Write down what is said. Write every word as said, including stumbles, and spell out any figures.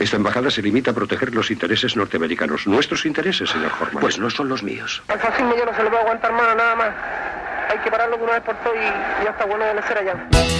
Esta embajada se limita a proteger los intereses norteamericanos. Nuestros intereses, señor Horman. Pues no son los míos. Al fascismo yo no se lo voy a aguantar más, nada más. Hay que pararlo de una vez por todas y ya está bueno de lecer allá.